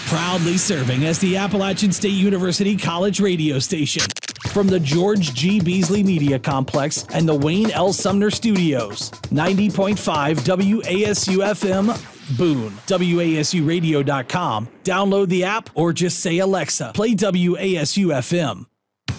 Proudly serving as the Appalachian State University College radio station. From the George G. Beasley Media Complex and the Wayne L. Sumner Studios. 90.5 WASU-FM, Boone. WASUradio.com. Download the app or just say, Alexa, play WASU-FM.